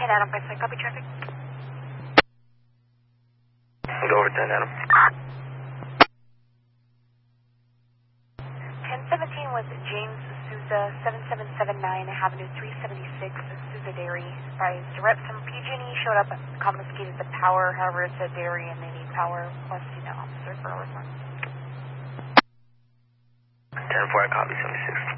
10 Adam, by side, copy traffic. Go over 10 Adam. 1017 with James Souza, 7779 Avenue 376, Souza Dairy. Advised reps from PG&E showed up, confiscated the power, however it's a dairy and they need power, plus, officer for a response. 10-4, copy 76.